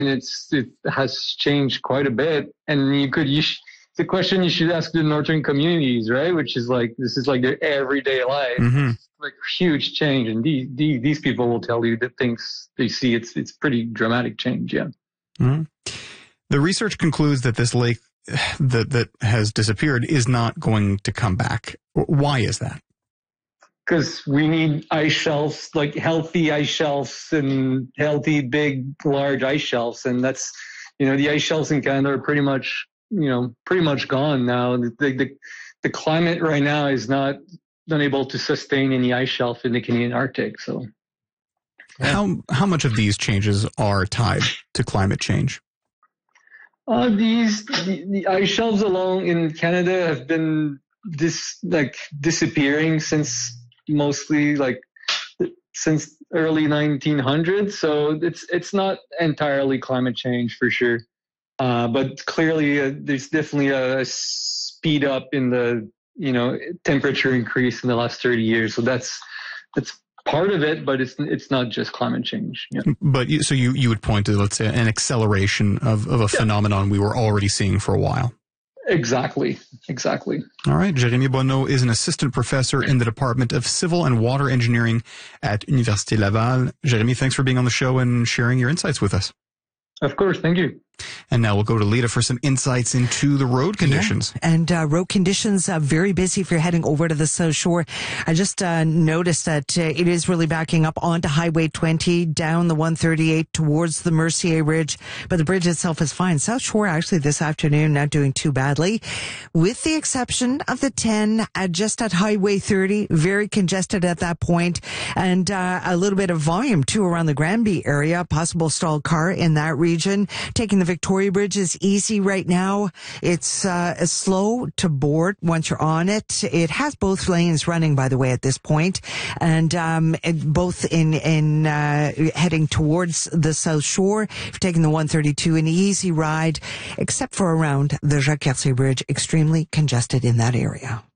it has changed quite a bit. And it's a question you should ask the northern communities, right? Which is like, this is like their everyday life. Mm-hmm. Like huge change. And these people will tell you that things they see, it's pretty dramatic change. Yeah. Mm-hmm. The research concludes that this lake that has disappeared is not going to come back. Why is that? Because we need ice shelves, like healthy ice shelves and healthy, big, large ice shelves. And that's, the ice shelves in Canada are pretty much gone now. The climate right now is not unable to sustain any ice shelf in the Canadian Arctic. So, yeah. How much of these changes are tied to climate change? The ice shelves alone in Canada have been disappearing since early 1900s. So it's not entirely climate change for sure. But clearly there's definitely a speed up in the, temperature increase in the last 30 years. So that's part of it, but it's not just climate change. Yeah. But so you would point to, let's say, an acceleration of a phenomenon we were already seeing for a while. Exactly. All right. Jérémy Bonneau is an assistant professor in the Department of Civil and Water Engineering at Université Laval. Jérémy, thanks for being on the show and sharing your insights with us. Of course. Thank you. And now we'll go to Lita for some insights into the road conditions. Yeah. And road conditions very busy if you're heading over to the South Shore. I just noticed that it is really backing up onto Highway 20, down the 138 towards the Mercier Ridge, but the bridge itself is fine. South Shore actually this afternoon not doing too badly, with the exception of the 10 just at Highway 30, very congested at that point, and a little bit of volume too around the Granby area, possible stalled car in that region. Taking the Victoria Bridge is easy right now. It's slow to board once you're on it. It has both lanes running, by the way, at this point, and both in heading towards the South Shore. If you're taking the 132, an easy ride, except for around the Jacques Cartier Bridge, extremely congested in that area.